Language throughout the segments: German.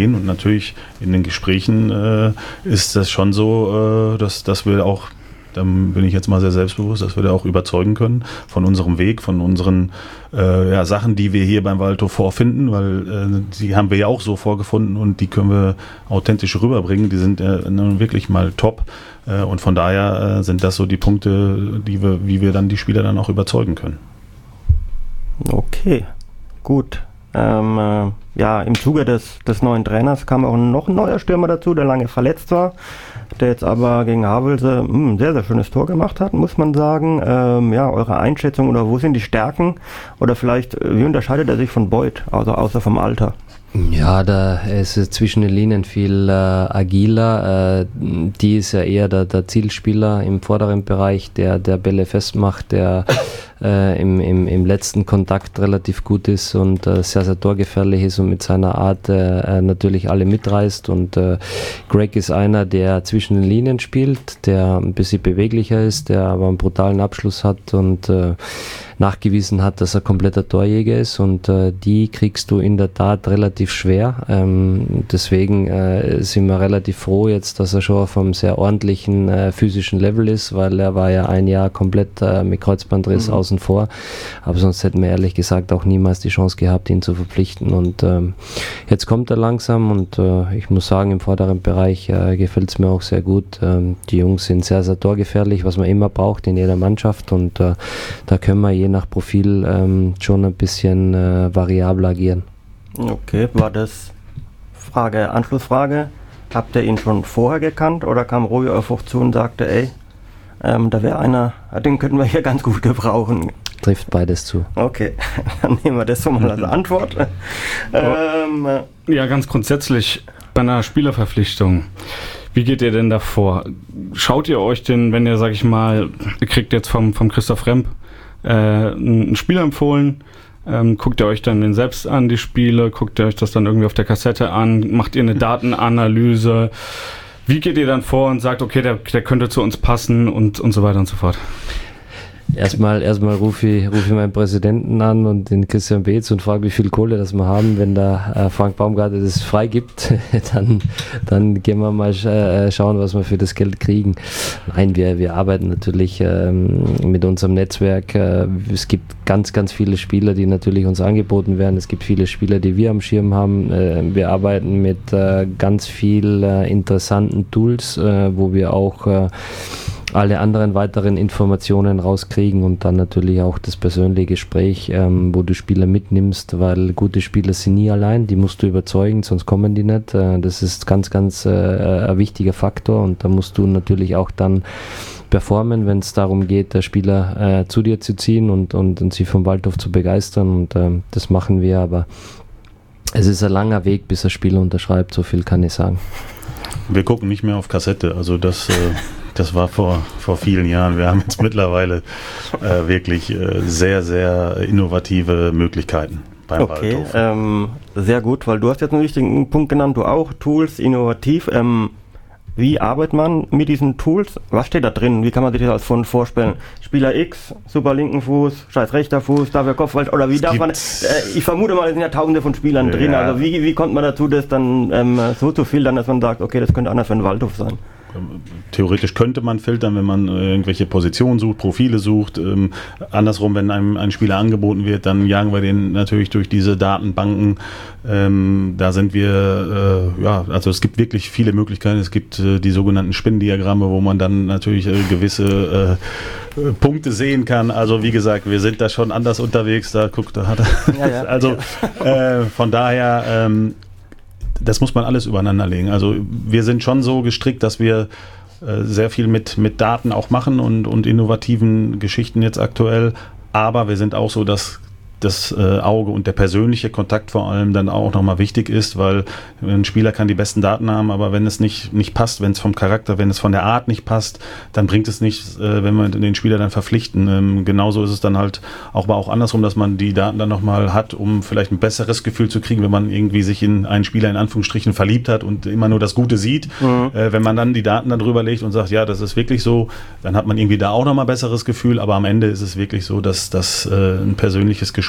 Und natürlich in den Gesprächen ist das schon so, dass wir auch, dann bin ich jetzt mal sehr selbstbewusst, dass wir da auch überzeugen können von unserem Weg, von unseren Sachen, die wir hier beim Waldhof vorfinden, weil die haben wir ja auch so vorgefunden und die können wir authentisch rüberbringen. Die sind nun wirklich mal top und von daher sind das so die Punkte, wie wir dann die Spieler dann auch überzeugen können. Okay, gut. Im Zuge des neuen Trainers kam auch noch ein neuer Stürmer dazu, der lange verletzt war, der jetzt aber gegen Havelse ein sehr, sehr schönes Tor gemacht hat, muss man sagen. Eure Einschätzung oder wo sind die Stärken oder vielleicht, wie unterscheidet er sich von Beuth, also außer vom Alter? Ja, da ist es zwischen den Linien viel agiler. Die ist ja eher der Zielspieler im vorderen Bereich, der Bälle festmacht, der im letzten Kontakt relativ gut ist und sehr, sehr torgefährlich ist und mit seiner Art natürlich alle mitreißt. Und Greg ist einer, der zwischen den Linien spielt, der ein bisschen beweglicher ist, der aber einen brutalen Abschluss hat und nachgewiesen hat, dass er kompletter Torjäger ist und die kriegst du in der Tat relativ schwer. Deswegen sind wir relativ froh jetzt, dass er schon auf einem sehr ordentlichen physischen Level ist, weil er war ja ein Jahr komplett mit Kreuzbandriss außen vor. Aber sonst hätten wir ehrlich gesagt auch niemals die Chance gehabt, ihn zu verpflichten. Und jetzt kommt er langsam und ich muss sagen, im vorderen Bereich gefällt es mir auch sehr gut. Die Jungs sind sehr, sehr torgefährlich, was man immer braucht in jeder Mannschaft und da können wir je nach Profil schon ein bisschen variabel agieren. Okay, war das Anschlussfrage, habt ihr ihn schon vorher gekannt oder kam Robi auf euch zu und sagte, da wäre einer, den könnten wir hier ganz gut gebrauchen? Trifft beides zu. Okay, dann nehmen wir das so mal als Antwort. Ja, ganz grundsätzlich bei einer Spielerverpflichtung. Wie geht ihr denn davor? Schaut ihr euch den, wenn ihr, sag ich mal, ihr kriegt jetzt vom Christoph Remp ein Spiel empfohlen, guckt ihr euch dann den selbst an, die Spiele, guckt ihr euch das dann irgendwie auf der Kassette an, macht ihr eine Datenanalyse, wie geht ihr dann vor und sagt, okay, der könnte zu uns passen und so weiter und so fort? Erstmal ruf ich meinen Präsidenten an und den Christian Beetz und frage, wie viel Kohle das wir haben. Wenn da Frank Baumgartner das frei gibt, dann gehen wir mal schauen, was wir für das Geld kriegen. Nein, wir arbeiten natürlich mit unserem Netzwerk. Es gibt ganz, ganz viele Spieler, die natürlich uns angeboten werden. Es gibt viele Spieler, die wir am Schirm haben. Wir arbeiten mit ganz viel interessanten Tools, wo wir auch alle anderen weiteren Informationen rauskriegen und dann natürlich auch das persönliche Gespräch, wo du Spieler mitnimmst, weil gute Spieler sind nie allein, die musst du überzeugen, sonst kommen die nicht. Das ist ganz, ganz ein wichtiger Faktor und da musst du natürlich auch dann performen, wenn es darum geht, der Spieler zu dir zu ziehen und sie vom Waldhof zu begeistern und das machen wir, aber es ist ein langer Weg, bis der Spieler unterschreibt, so viel kann ich sagen. Wir gucken nicht mehr auf Kassette, also das war vor vielen Jahren. Wir haben jetzt mittlerweile wirklich sehr, sehr innovative Möglichkeiten beim Waldhof. Okay, sehr gut, weil du hast jetzt einen wichtigen Punkt genannt, du auch, Tools, innovativ. Wie arbeitet man mit diesen Tools? Was steht da drin? Wie kann man sich das als Fund vorstellen? Spieler X, super linken Fuß, scheiß rechter Fuß, dafür Kopfball, oder wie darf man, ich vermute mal, es sind ja tausende von Spielern drin, also wie kommt man dazu, das dann so zu filtern, dass man sagt, okay, das könnte anders für einen Waldhof sein? Theoretisch könnte man filtern, wenn man irgendwelche Positionen sucht, Profile sucht. Andersrum, wenn einem ein Spieler angeboten wird, dann jagen wir den natürlich durch diese Datenbanken. Da sind wir, also es gibt wirklich viele Möglichkeiten. Es gibt die sogenannten Spinnendiagramme, wo man dann natürlich gewisse Punkte sehen kann. Also wie gesagt, wir sind da schon anders unterwegs. Da hat er. Also von daher. Das muss man alles übereinander legen. Also wir sind schon so gestrickt, dass wir sehr viel mit Daten auch machen und innovativen Geschichten jetzt aktuell. Aber wir sind auch so, dass das Auge und der persönliche Kontakt vor allem dann auch nochmal wichtig ist, weil ein Spieler kann die besten Daten haben, aber wenn es nicht passt, wenn es vom Charakter, wenn es von der Art nicht passt, dann bringt es nichts, wenn wir den Spieler dann verpflichten. Genauso ist es dann halt aber auch andersrum, dass man die Daten dann nochmal hat, um vielleicht ein besseres Gefühl zu kriegen, wenn man irgendwie sich in einen Spieler in Anführungsstrichen verliebt hat und immer nur das Gute sieht. Wenn man dann die Daten dann drüber legt und sagt, ja, das ist wirklich so, dann hat man irgendwie da auch nochmal besseres Gefühl, aber am Ende ist es wirklich so, dass das ein persönliches Gespräch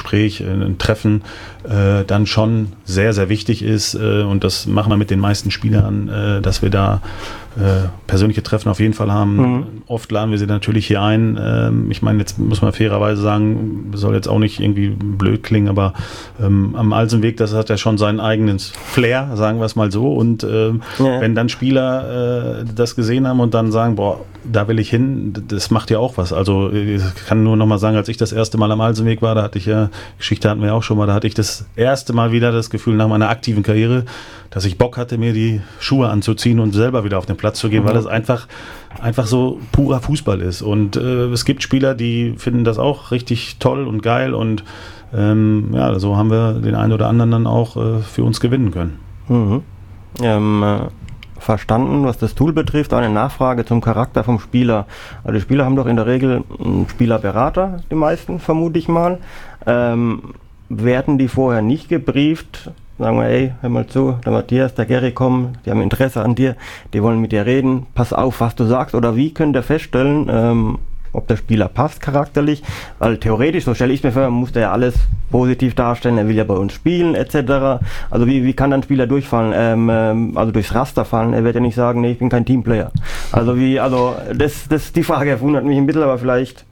Gespräch, ein Treffen dann schon sehr, sehr wichtig ist und das machen wir mit den meisten Spielern, dass wir da persönliche Treffen auf jeden Fall haben. Oft laden wir sie natürlich hier ein. Ich meine, jetzt muss man fairerweise sagen, soll jetzt auch nicht irgendwie blöd klingen, aber am Alsenweg, das hat ja schon seinen eigenen Flair, sagen wir es mal so. Und wenn dann Spieler das gesehen haben und dann sagen, boah, da will ich hin, das macht ja auch was. Also ich kann nur noch mal sagen, als ich das erste Mal am Alsenweg war, da hatte ich ja, Geschichte hatten wir ja auch schon mal, da hatte ich das erste Mal wieder das Gefühl nach meiner aktiven Karriere, dass ich Bock hatte, mir die Schuhe anzuziehen und selber wieder auf den Platz zu gehen, weil das einfach so purer Fußball ist. Und es gibt Spieler, die finden das auch richtig toll und geil und ja, so haben wir den einen oder anderen dann auch für uns gewinnen können. Verstanden, was das Tool betrifft, eine Nachfrage zum Charakter vom Spieler. Also die Spieler haben doch in der Regel einen Spielerberater, die meisten, vermute ich mal. Werden die vorher nicht gebrieft? Sagen wir, ey, hör mal zu, der Matthias, der Gary kommen, die haben Interesse an dir, die wollen mit dir reden, pass auf, was du sagst, oder wie könnt ihr feststellen, ob der Spieler passt charakterlich, weil theoretisch, so stelle ich mir vor, muss der ja alles positiv darstellen, er will ja bei uns spielen, etc. Also wie kann dann ein Spieler durchfallen, also durchs Raster fallen, er wird ja nicht sagen, nee, ich bin kein Teamplayer. Also die Frage wundert mich ein bisschen, aber vielleicht,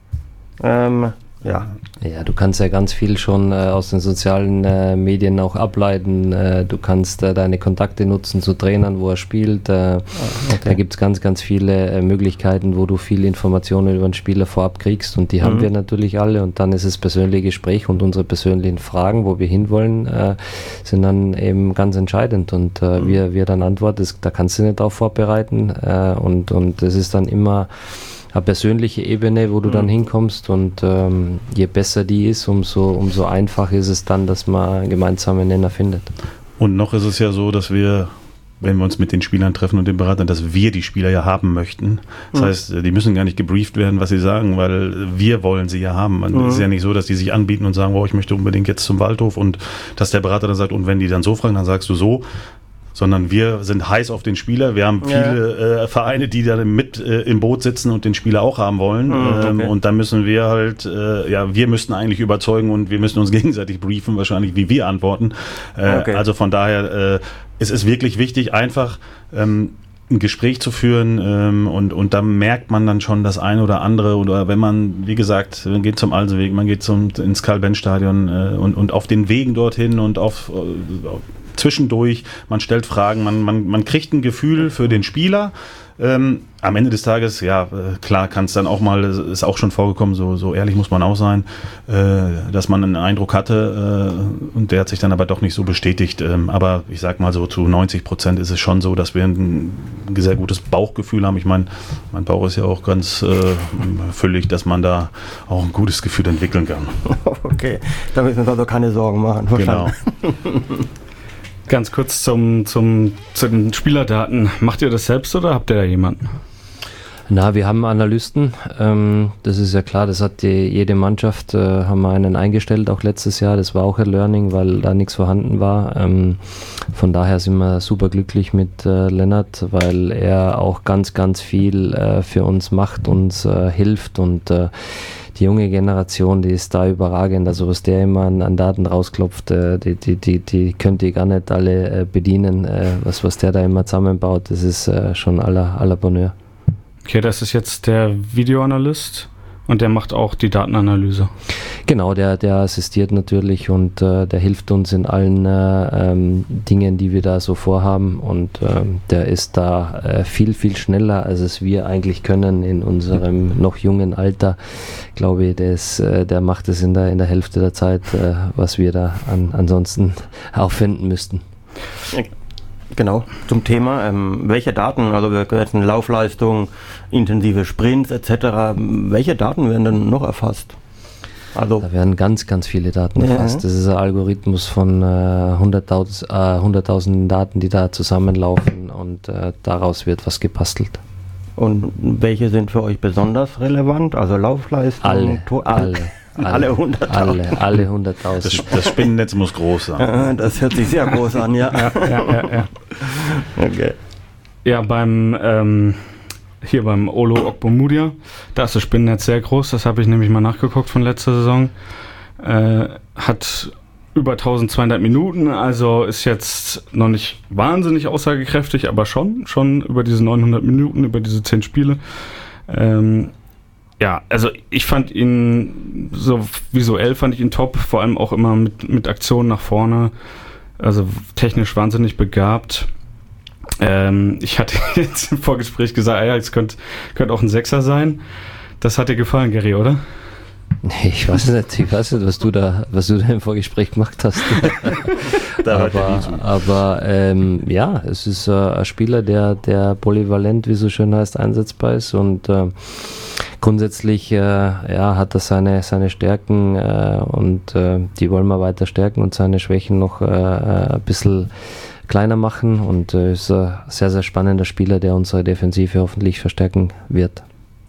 Ja, du kannst ja ganz viel schon aus den sozialen Medien auch ableiten. Du kannst deine Kontakte nutzen zu Trainern, wo er spielt. Da gibt es ganz, ganz viele Möglichkeiten, wo du viele Informationen über den Spieler vorab kriegst und die haben wir natürlich alle und dann ist das persönliche Gespräch und unsere persönlichen Fragen, wo wir hinwollen, sind dann eben ganz entscheidend und wie er dann antwortet, da kannst du nicht darauf vorbereiten und das ist dann immer eine persönliche Ebene, wo du dann hinkommst und je besser die ist, umso einfacher ist es dann, dass man einen gemeinsamen Nenner findet. Und noch ist es ja so, dass wir, wenn wir uns mit den Spielern treffen und den Beratern, dass wir die Spieler ja haben möchten. Das heißt, die müssen gar nicht gebrieft werden, was sie sagen, weil wir wollen sie ja haben. Es ist ja nicht so, dass die sich anbieten und sagen, wow, ich möchte unbedingt jetzt zum Waldhof und dass der Berater dann sagt, und wenn die dann so fragen, dann sagst du so. Sondern wir sind heiß auf den Spieler. Wir haben viele Vereine, die da mit im Boot sitzen und den Spieler auch haben wollen. Und dann müssen wir halt, wir müssten eigentlich überzeugen und wir müssen uns gegenseitig briefen, wahrscheinlich, wie wir antworten. Also von daher, es ist wirklich wichtig, einfach ein Gespräch zu führen und da merkt man dann schon das eine oder andere. Oder wenn man, wie gesagt, man geht zum Alsenweg, man geht ins Karl-Benz-Stadion und auf den Wegen dorthin und zwischendurch, man stellt Fragen, man kriegt ein Gefühl für den Spieler. Am Ende des Tages, klar kann es dann auch mal, ist auch schon vorgekommen, so ehrlich muss man auch sein, dass man einen Eindruck hatte und der hat sich dann aber doch nicht so bestätigt. Aber ich sag mal so, zu 90% ist es schon so, dass wir ein sehr gutes Bauchgefühl haben. Ich meine, mein Bauch ist ja auch ganz füllig, dass man da auch ein gutes Gefühl entwickeln kann. Okay, da müssen wir uns also keine Sorgen machen. Genau. Ganz kurz zu den Spielerdaten. Macht ihr das selbst oder habt ihr da jemanden? Na, wir haben Analysten, das ist ja klar, das hat jede Mannschaft, haben wir einen eingestellt, auch letztes Jahr, das war auch ein Learning, weil da nichts vorhanden war. Von daher sind wir super glücklich mit Lennart, weil er auch ganz, ganz viel für uns macht, uns hilft und die junge Generation, die ist da überragend, also was der immer an Daten rausklopft, die könnt ihr gar nicht alle bedienen, was der da immer zusammenbaut, das ist schon à la Bonheur. Okay, das ist jetzt der Videoanalyst und der macht auch die Datenanalyse. Genau, der assistiert natürlich und der hilft uns in allen Dingen, die wir da so vorhaben und der ist da viel, viel schneller, als es wir eigentlich können in unserem noch jungen Alter. Ich glaube, der macht es in der Hälfte der Zeit, was wir da ansonsten aufwenden müssten. Genau, zum Thema, welche Daten, also wir können jetzt eine Laufleistung, intensive Sprints etc., welche Daten werden denn noch erfasst? Also da werden ganz, ganz viele Daten erfasst. Das ist ein Algorithmus von 100.000 Daten, die da zusammenlaufen und daraus wird was gebastelt. Und welche sind für euch besonders relevant? Also Laufleistung? Alle 100.000. Alle 100.000. Das Spinnennetz muss groß sein. Das hört sich sehr groß an, ja. Ja. Okay. Ja, beim Olo Okbomudia, da ist das Spinnennetz sehr groß, das habe ich nämlich mal nachgeguckt von letzter Saison. hat über 1200 Minuten, also ist jetzt noch nicht wahnsinnig aussagekräftig, aber schon über diese 900 Minuten, über diese 10 Spiele. Ja, also ich fand ihn, so visuell fand ich ihn top, vor allem auch immer mit Aktionen nach vorne, also technisch wahnsinnig begabt. Ich hatte jetzt im Vorgespräch gesagt, ja, es könnte auch ein Sechser sein. Das hat dir gefallen, Gary, oder? Nee, ich weiß nicht, was du da im Vorgespräch gemacht hast. aber ja, es ist ein Spieler, der polyvalent, wie so schön heißt, einsetzbar ist und grundsätzlich hat er seine Stärken und die wollen wir weiter stärken und seine Schwächen noch ein bisschen kleiner machen und ist ein sehr, sehr spannender Spieler, der unsere Defensive hoffentlich verstärken wird.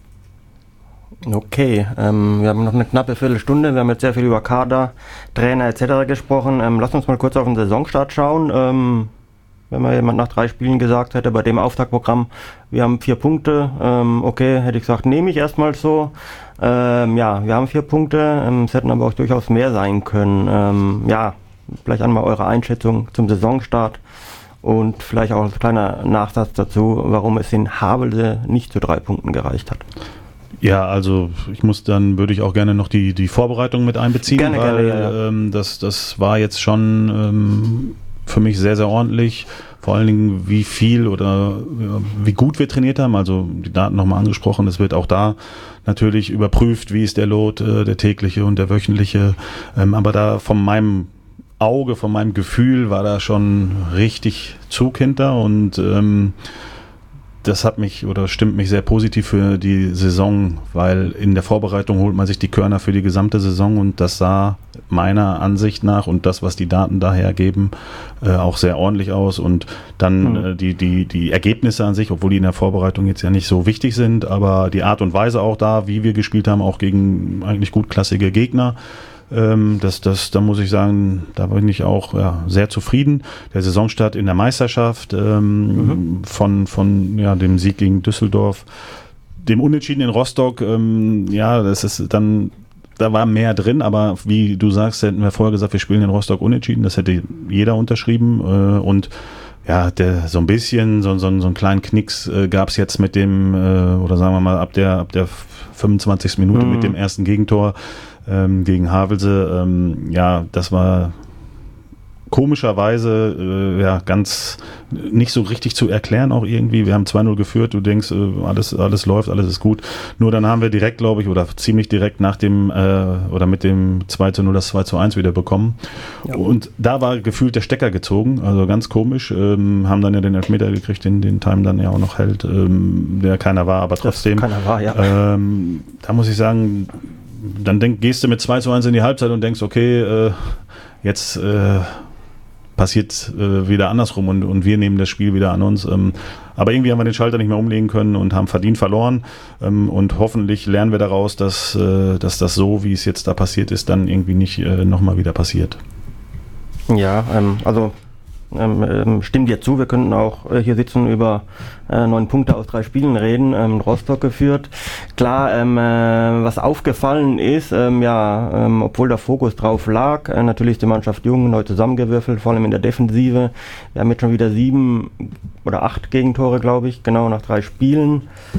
Okay, wir haben noch eine knappe Viertelstunde, wir haben jetzt sehr viel über Kader, Trainer etc. gesprochen. Lass uns mal kurz auf den Saisonstart schauen. Wenn mal jemand nach 3 Spielen gesagt hätte, bei dem Auftaktprogramm, wir haben 4 Punkte, okay, hätte ich gesagt, nehme ich erstmal so. Ja, wir haben 4 Punkte, es hätten aber auch durchaus mehr sein können. Ja, vielleicht einmal eure Einschätzung zum Saisonstart und vielleicht auch als kleiner Nachsatz dazu, warum es in Havelse nicht zu 3 Punkten gereicht hat. Ja, also würde ich auch gerne noch die Vorbereitung mit einbeziehen, weil das war jetzt schon für mich sehr, sehr ordentlich. Vor allen Dingen, wie viel oder wie gut wir trainiert haben. Also die Daten nochmal angesprochen. Es wird auch da natürlich überprüft, wie ist der Load, der tägliche und der wöchentliche. Aber da von meinem Auge, von meinem Gefühl war da schon richtig Zug hinter und das stimmt mich sehr positiv für die Saison, weil in der Vorbereitung holt man sich die Körner für die gesamte Saison und das sah meiner Ansicht nach und das, was die Daten daher geben, auch sehr ordentlich aus und dann die Ergebnisse an sich, obwohl die in der Vorbereitung jetzt ja nicht so wichtig sind, aber die Art und Weise auch da, wie wir gespielt haben, auch gegen eigentlich gutklassige Gegner. Da muss ich sagen, da bin ich auch sehr zufrieden. Der Saisonstart in der Meisterschaft von dem Sieg gegen Düsseldorf, dem Unentschieden in Rostock, das ist dann, da war mehr drin, aber wie du sagst, hätten wir vorher gesagt, wir spielen in Rostock unentschieden, das hätte jeder unterschrieben und ja, so ein bisschen, so einen kleinen Knicks gab es jetzt mit dem, oder sagen wir mal ab der 25. Minute mit dem ersten Gegentor gegen Havelse. Das war komischerweise ganz nicht so richtig zu erklären auch irgendwie. Wir haben 2-0 geführt, du denkst, alles läuft, alles ist gut. Nur dann haben wir direkt, glaube ich, oder ziemlich direkt nach dem oder mit dem 2-0 das 2-1 wieder bekommen. Ja. Und da war gefühlt der Stecker gezogen, also ganz komisch. Haben dann ja den Elfmeter gekriegt, den Time dann ja auch noch hält, der keiner war, aber trotzdem. Keiner war, ja. Da muss ich sagen, dann gehst du mit 2-1 in die Halbzeit und denkst, okay, jetzt passiert wieder andersrum und wir nehmen das Spiel wieder an uns. Aber irgendwie haben wir den Schalter nicht mehr umlegen können und haben verdient verloren. Und hoffentlich lernen wir daraus, dass das so, wie es jetzt da passiert ist, dann irgendwie nicht nochmal wieder passiert. Ja, stimmt dir zu, wir könnten auch hier sitzen über 9 Punkte aus 3 Spielen reden, Rostock geführt. Klar, was aufgefallen ist, obwohl der Fokus drauf lag, natürlich ist die Mannschaft jung, neu zusammengewürfelt, vor allem in der Defensive. Wir haben jetzt schon wieder 7 oder 8 Gegentore, glaube ich, genau nach 3 Spielen.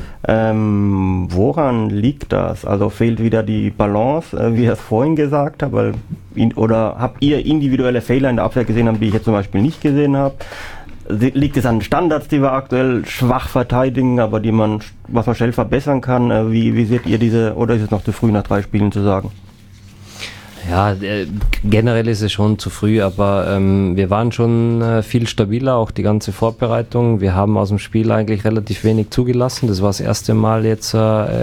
Woran liegt das? Also fehlt wieder die Balance, wie ich es vorhin gesagt habe, oder habt ihr individuelle Fehler in der Abwehr gesehen, die ich jetzt zum Beispiel nicht gesehen habe? Liegt es an Standards, die wir aktuell schwach verteidigen, aber was man schnell verbessern kann? Wie seht ihr diese, oder ist es noch zu früh nach 3 Spielen zu sagen? Ja, generell ist es schon zu früh, aber wir waren schon viel stabiler, auch die ganze Vorbereitung. Wir haben aus dem Spiel eigentlich relativ wenig zugelassen. Das war das erste Mal jetzt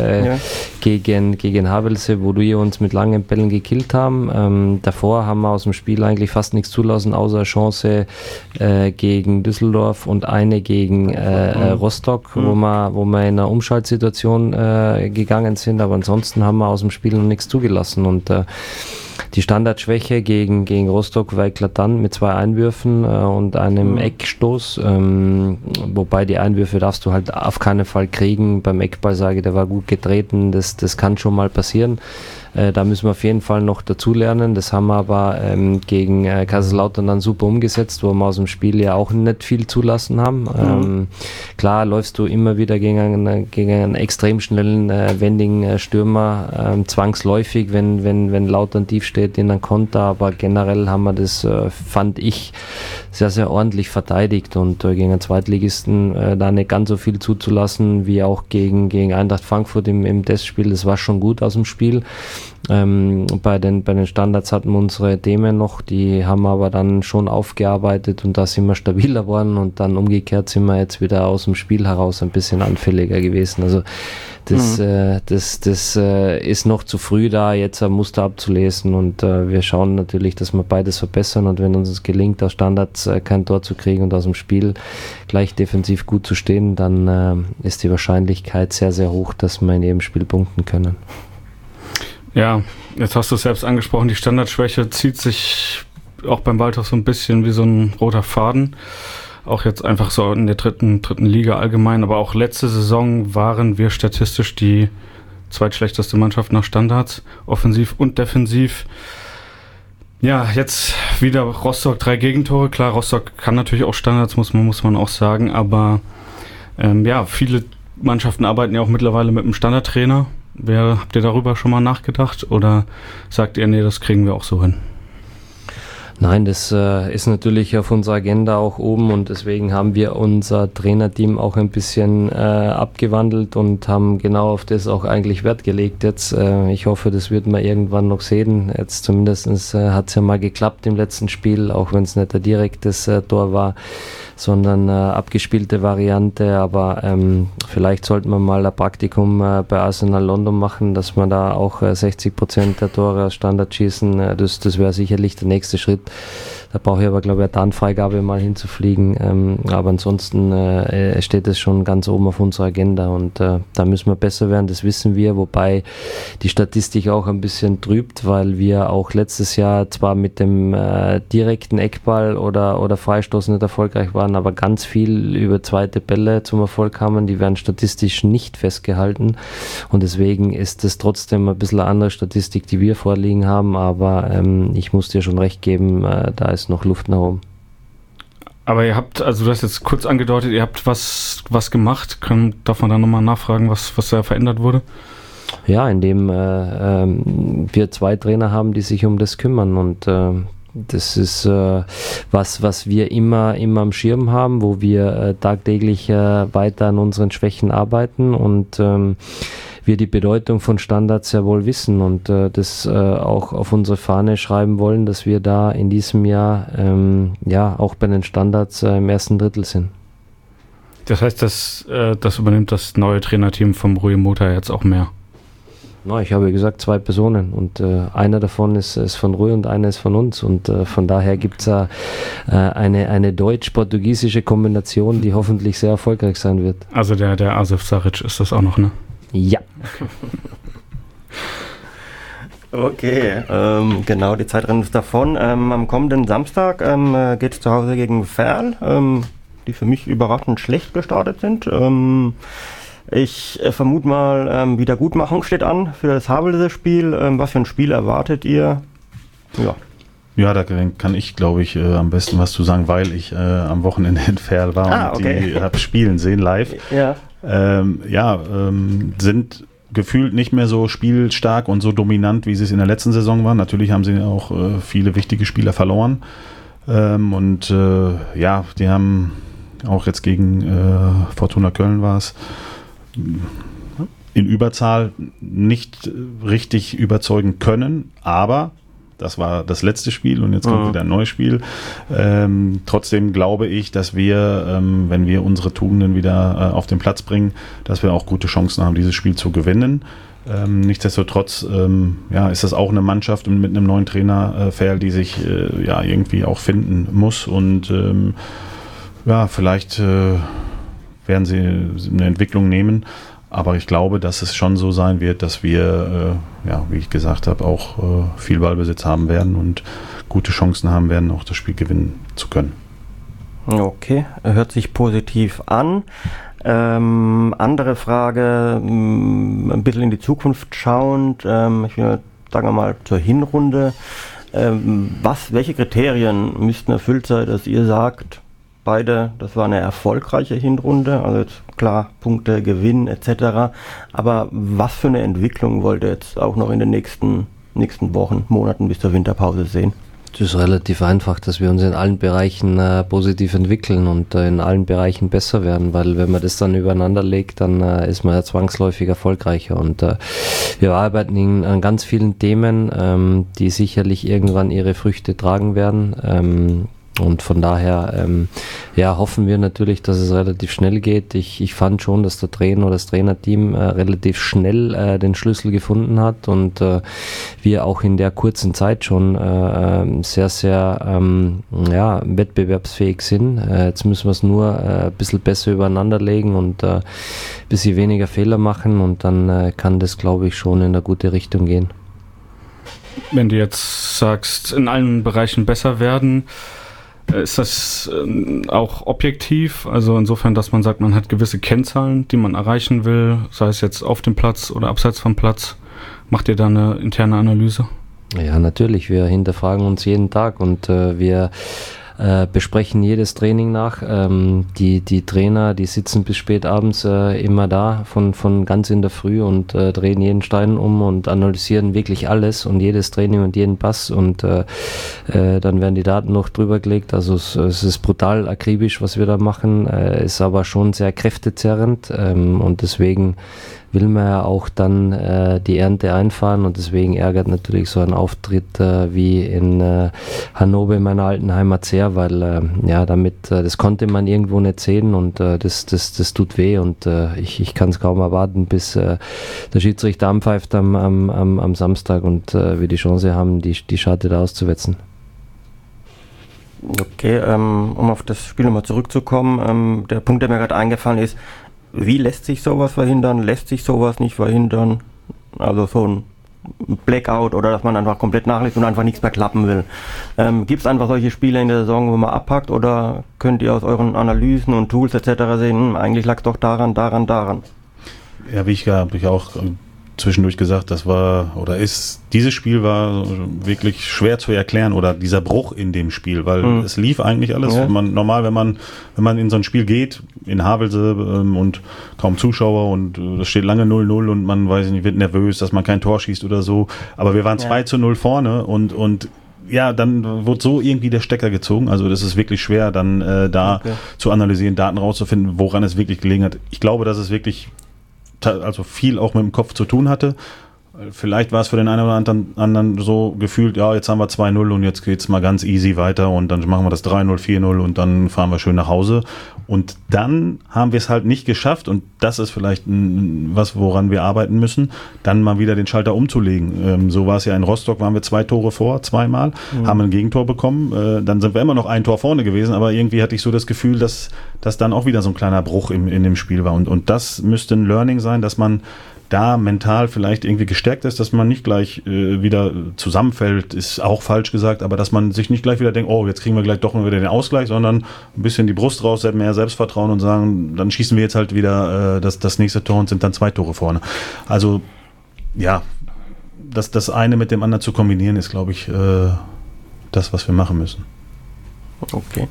gegen Havelse, wo wir uns mit langen Bällen gekillt haben. Davor haben wir aus dem Spiel eigentlich fast nichts zulassen, außer eine Chance gegen Düsseldorf und eine gegen Rostock, wo wir in einer Umschaltsituation gegangen sind. Aber ansonsten haben wir aus dem Spiel noch nichts zugelassen und die Standardschwäche gegen Rostock war eklatant mit 2 Einwürfen und einem Eckstoß, wobei die Einwürfe darfst du halt auf keinen Fall kriegen. Beim Eckball sage ich, der war gut getreten, das kann schon mal passieren. Da müssen wir auf jeden Fall noch dazulernen. Das haben wir aber gegen Kaiserslautern dann super umgesetzt, wo wir aus dem Spiel ja auch nicht viel zulassen haben. Klar läufst du immer wieder gegen einen extrem schnellen, wendigen Stürmer, zwangsläufig, wenn Lautern tief steht in einem Konter, aber generell haben wir das, fand ich, sehr, sehr ordentlich verteidigt und gegen einen Zweitligisten da nicht ganz so viel zuzulassen, wie auch gegen Eintracht Frankfurt im Testspiel. Das war schon gut aus dem Spiel. Bei den Standards hatten wir unsere Themen noch, die haben wir aber dann schon aufgearbeitet und da sind wir stabiler geworden und dann umgekehrt sind wir jetzt wieder aus dem Spiel heraus ein bisschen anfälliger gewesen. Also das ist noch zu früh da, jetzt ein Muster abzulesen und wir schauen natürlich, dass wir beides verbessern und wenn uns es gelingt, aus Standards kein Tor zu kriegen und aus dem Spiel gleich defensiv gut zu stehen, dann ist die Wahrscheinlichkeit sehr, sehr hoch, dass wir in jedem Spiel punkten können. Ja, jetzt hast du es selbst angesprochen, die Standardschwäche zieht sich auch beim Waldhof so ein bisschen wie so ein roter Faden. Auch jetzt einfach so in der dritten Liga allgemein, aber auch letzte Saison waren wir statistisch die zweitschlechteste Mannschaft nach Standards, offensiv und defensiv. Ja, jetzt wieder Rostock 3 Gegentore. Klar, Rostock kann natürlich auch Standards, muss man auch sagen, aber viele Mannschaften arbeiten ja auch mittlerweile mit einem Standardtrainer. Habt ihr darüber schon mal nachgedacht oder sagt ihr, nee, das kriegen wir auch so hin? Nein, das ist natürlich auf unserer Agenda auch oben und deswegen haben wir unser Trainerteam auch ein bisschen abgewandelt und haben genau auf das auch eigentlich Wert gelegt jetzt. Ich hoffe, das wird man irgendwann noch sehen. Jetzt zumindest hat es ja mal geklappt im letzten Spiel, auch wenn es nicht ein direktes Tor war, sondern abgespielte Variante, aber vielleicht sollten wir mal ein Praktikum bei Arsenal London machen, dass wir da auch 60% der Tore aus Standard schießen. Das wäre sicherlich der nächste Schritt. Da brauche ich aber, glaube ich, eine Tarnfreigabe mal hinzufliegen. Aber ansonsten steht es schon ganz oben auf unserer Agenda und da müssen wir besser werden, das wissen wir, wobei die Statistik auch ein bisschen trübt, weil wir auch letztes Jahr zwar mit dem direkten Eckball oder Freistoß nicht erfolgreich waren, aber ganz viel über zweite Bälle zum Erfolg kamen, die werden statistisch nicht festgehalten und deswegen ist es trotzdem ein bisschen eine andere Statistik, die wir vorliegen haben, aber ich muss dir schon recht geben, da ist noch Luft nach oben. Aber ihr habt, also du hast jetzt kurz angedeutet, ihr habt was gemacht. Darf man da nochmal nachfragen, was da verändert wurde? Ja, indem wir 2 Trainer haben, die sich um das kümmern und das ist was wir immer am Schirm haben, wo wir tagtäglich weiter an unseren Schwächen arbeiten und wir die Bedeutung von Standards sehr wohl wissen und das auch auf unsere Fahne schreiben wollen, dass wir da in diesem Jahr auch bei den Standards im ersten Drittel sind. Das heißt, das übernimmt das neue Trainerteam vom Rui Mota jetzt auch mehr? No, ich habe gesagt 2 Personen und einer davon ist von Rui und einer ist von uns und von daher gibt es eine deutsch-portugiesische Kombination, die hoffentlich sehr erfolgreich sein wird. Also der Asif Saric ist das auch noch, ne? Ja. Okay, genau, die Zeit rennt davon. Am kommenden Samstag geht es zu Hause gegen Verl, die für mich überraschend schlecht gestartet sind. Ich vermute mal, Wiedergutmachung steht an für das Havelse Spiel. Was für ein Spiel erwartet ihr? Ja, da kann ich, glaube ich, am besten was zu sagen, weil ich am Wochenende in Verl war und die habe spielen sehen live. Ja. Sind gefühlt nicht mehr so spielstark und so dominant, wie sie es in der letzten Saison waren. Natürlich haben sie auch viele wichtige Spieler verloren. Die haben auch jetzt gegen Fortuna Köln war es in Überzahl nicht richtig überzeugen können, aber das war das letzte Spiel und jetzt kommt wieder ein neues Spiel. Trotzdem glaube ich, dass wir, wenn wir unsere Tugenden wieder auf den Platz bringen, dass wir auch gute Chancen haben, dieses Spiel zu gewinnen. Nichtsdestotrotz ist das auch eine Mannschaft mit einem neuen Trainer, Verl, die sich irgendwie auch finden muss und vielleicht werden sie eine Entwicklung nehmen. Aber ich glaube, dass es schon so sein wird, dass wir, wie ich gesagt habe, auch viel Ballbesitz haben werden und gute Chancen haben werden, auch das Spiel gewinnen zu können. Okay, hört sich positiv an. Andere Frage, ein bisschen in die Zukunft schauend. Ich will sagen wir mal, zur Hinrunde. Welche Kriterien müssten erfüllt sein, dass ihr sagt, beide, das war eine erfolgreiche Hinrunde, also jetzt klar, Punkte, Gewinn etc. Aber was für eine Entwicklung wollt ihr jetzt auch noch in den nächsten Wochen, Monaten bis zur Winterpause sehen? Es ist relativ einfach, dass wir uns in allen Bereichen positiv entwickeln und in allen Bereichen besser werden, weil wenn man das dann übereinander legt, dann ist man ja zwangsläufig erfolgreicher und wir arbeiten an ganz vielen Themen, die sicherlich irgendwann ihre Früchte tragen werden. Und von daher hoffen wir natürlich, dass es relativ schnell geht. Ich fand schon, dass der Trainer oder das Trainerteam relativ schnell den Schlüssel gefunden hat und wir auch in der kurzen Zeit schon sehr, sehr wettbewerbsfähig sind. Jetzt müssen wir es nur ein bisschen besser übereinander legen und ein bisschen weniger Fehler machen und dann kann das, glaube ich, schon in eine gute Richtung gehen. Wenn du jetzt sagst, in allen Bereichen besser werden, ist das auch objektiv? Also insofern, dass man sagt, man hat gewisse Kennzahlen, die man erreichen will, sei es jetzt auf dem Platz oder abseits vom Platz. Macht ihr da eine interne Analyse? Ja, natürlich. Wir hinterfragen uns jeden Tag und wir besprechen jedes Training nach. Die Trainer, die sitzen bis spät abends immer da, von ganz in der Früh und drehen jeden Stein um und analysieren wirklich alles und jedes Training und jeden Pass und dann werden die Daten noch drüber gelegt. Also es ist brutal akribisch, was wir da machen, ist aber schon sehr kräftezerrend und deswegen will man ja auch dann die Ernte einfahren und deswegen ärgert natürlich so ein Auftritt wie in Hannover, meiner alten Heimat, sehr, weil das konnte man irgendwo nicht sehen und das tut weh und ich kann es kaum erwarten, bis der Schiedsrichter anpfeift am Samstag und wir die Chance haben, die Scharte da auszuwetzen. Okay, um auf das Spiel nochmal zurückzukommen, der Punkt, der mir gerade eingefallen ist, wie lässt sich sowas verhindern? Lässt sich sowas nicht verhindern? Also so ein Blackout oder dass man einfach komplett nachlässt und einfach nichts mehr klappen will. Gibt es einfach solche Spiele in der Saison, wo man abpackt oder könnt ihr aus euren Analysen und Tools etc. sehen, eigentlich lag es doch daran? Ja, wie ich auch zwischendurch gesagt, dieses Spiel war wirklich schwer zu erklären oder dieser Bruch in dem Spiel, weil es lief eigentlich alles. Ja. Wenn man in so ein Spiel geht, in Havelse und kaum Zuschauer und das steht lange 0-0 und man wird nervös, dass man kein Tor schießt oder so, aber wir waren 2-0 vorne und ja, dann wird so irgendwie der Stecker gezogen. Also das ist wirklich schwer, dann zu analysieren, Daten rauszufinden, woran es wirklich gelegen hat. Ich glaube, dass es wirklich viel auch mit dem Kopf zu tun hatte. Vielleicht war es für den einen oder anderen so gefühlt, ja, jetzt haben wir 2-0 und jetzt geht's mal ganz easy weiter und dann machen wir das 3-0, 4-0 und dann fahren wir schön nach Hause. Und dann haben wir es halt nicht geschafft und das ist vielleicht was, woran wir arbeiten müssen, dann mal wieder den Schalter umzulegen. So war es ja in Rostock, waren wir 2 Tore vor, zweimal, haben ein Gegentor bekommen, dann sind wir immer noch ein Tor vorne gewesen, aber irgendwie hatte ich so das Gefühl, dass dann auch wieder so ein kleiner Bruch in dem Spiel war und das müsste ein Learning sein, dass man da mental vielleicht irgendwie gestärkt ist, dass man nicht gleich wieder zusammenfällt, ist auch falsch gesagt, aber dass man sich nicht gleich wieder denkt, oh, jetzt kriegen wir gleich doch wieder den Ausgleich, sondern ein bisschen die Brust raus, mehr Selbstvertrauen und sagen, dann schießen wir jetzt halt wieder das nächste Tor und sind dann 2 Tore vorne. Also ja, das eine mit dem anderen zu kombinieren, ist, glaube ich, das, was wir machen müssen. Okay.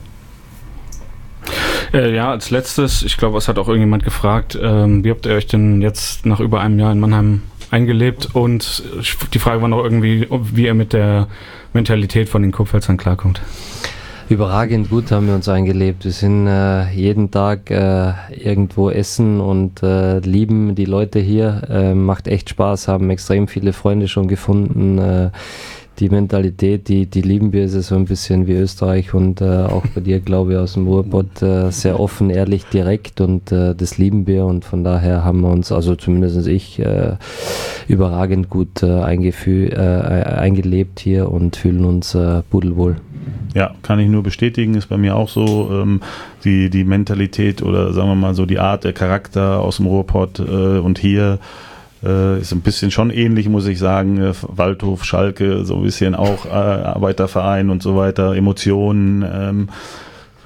Ja, als letztes, ich glaube, es hat auch irgendjemand gefragt, wie habt ihr euch denn jetzt nach über einem Jahr in Mannheim eingelebt? Und die Frage war noch irgendwie, wie ihr mit der Mentalität von den Kurpfälzern klarkommt. Überragend gut haben wir uns eingelebt. Wir sind jeden Tag irgendwo essen und lieben die Leute hier. Macht echt Spaß, haben extrem viele Freunde schon gefunden. Die Mentalität, die lieben wir, ist so ein bisschen wie Österreich und auch bei dir, glaube ich, aus dem Ruhrpott, sehr offen, ehrlich, direkt und das lieben wir und von daher haben wir uns, also zumindest ich, überragend gut eingelebt hier und fühlen uns pudelwohl. Ja, kann ich nur bestätigen, ist bei mir auch so, die Mentalität oder sagen wir mal so die Art, der Charakter aus dem Ruhrpott und hier ist ein bisschen schon ähnlich, muss ich sagen. Waldhof, Schalke, so ein bisschen auch Arbeiterverein und so weiter, Emotionen.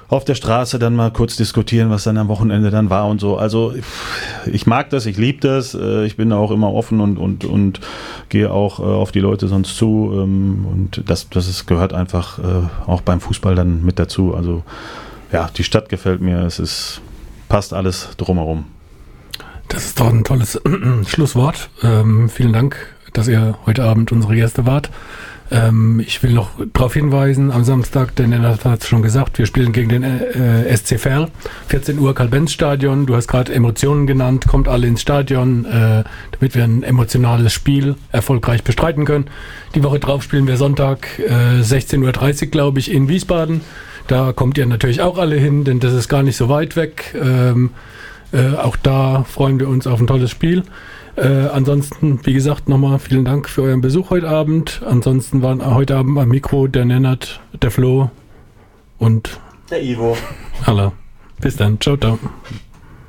auf der Straße dann mal kurz diskutieren, was dann am Wochenende dann war und so. Also ich mag das, ich liebe das, ich bin auch immer offen und gehe auch auf die Leute sonst zu und gehört einfach auch beim Fußball dann mit dazu. Also ja, die Stadt gefällt mir, passt alles drumherum. Das ist doch ein tolles Schlusswort. Vielen Dank, dass ihr heute Abend unsere Gäste wart. Ich will noch darauf hinweisen, am Samstag, der Lennart hat es schon gesagt, wir spielen gegen den SC Verl, 14 Uhr Karl-Benz-Stadion, du hast gerade Emotionen genannt, kommt alle ins Stadion, damit wir ein emotionales Spiel erfolgreich bestreiten können. Die Woche drauf spielen wir Sonntag 16.30 Uhr, glaube ich, in Wiesbaden. Da kommt ihr natürlich auch alle hin, denn das ist gar nicht so weit weg. Auch da freuen wir uns auf ein tolles Spiel. Ansonsten, wie gesagt, nochmal vielen Dank für euren Besuch heute Abend. Ansonsten waren heute Abend am Mikro der Lennart, der Flo und der Ivo. Alla. Bis dann. Ciao, ciao.